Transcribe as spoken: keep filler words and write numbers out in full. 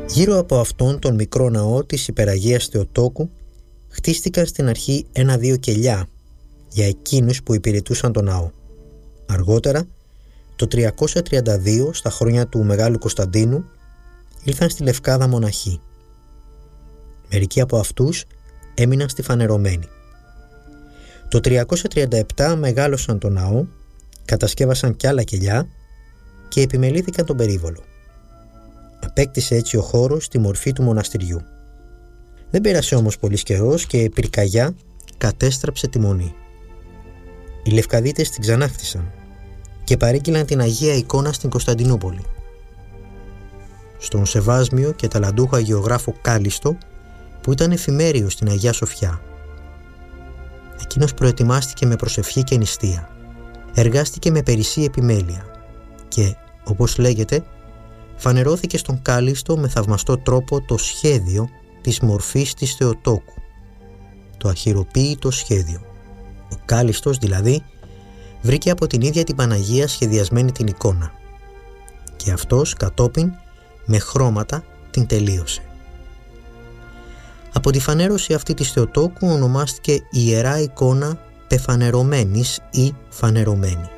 Γύρω από αυτόν τον μικρό ναό της Υπεραγίας Θεοτόκου χτίστηκαν στην αρχή ένα-δύο κελιά για εκείνους που υπηρετούσαν τον ναό. Αργότερα, το τριακόσια τριάντα δύο, στα χρόνια του Μεγάλου Κωνσταντίνου, ήλθαν στη Λευκάδα μοναχοί. Μερικοί από αυτούς έμειναν στη Φανερωμένη. Το τριακόσια τριάντα επτά μεγάλωσαν τον ναό, κατασκεύασαν κι άλλα κελιά και επιμελήθηκαν τον περίβολο. Απέκτησε έτσι ο χώρος τη μορφή του μοναστηριού. Δεν πέρασε όμως πολύς καιρός και η πυρκαγιά κατέστραψε τη μονή. Οι Λευκαδίτες την ξανάχτισαν και παρήγγειλαν την Αγία Εικόνα στην Κωνσταντινούπολη. Στον σεβάσμιο και ταλαντούχο αγιογράφο Κάλιστο, που ήταν εφημέριος στην Αγία Σοφιά. Εκείνος προετοιμάστηκε με προσευχή και νηστεία, εργάστηκε με περισσή επιμέλεια και, όπως λέγεται, φανερώθηκε στον Κάλιστο με θαυμαστό τρόπο το σχέδιο της μορφής της Θεοτόκου, το αχειροποίητο σχέδιο. Ο Κάλιστος δηλαδή βρήκε από την ίδια την Παναγία σχεδιασμένη την εικόνα και αυτός κατόπιν με χρώματα την τελείωσε. Από τη φανέρωση αυτή της Θεοτόκου ονομάστηκε Ιερά Εικόνα Πεφανερωμένης ή Φανερωμένη.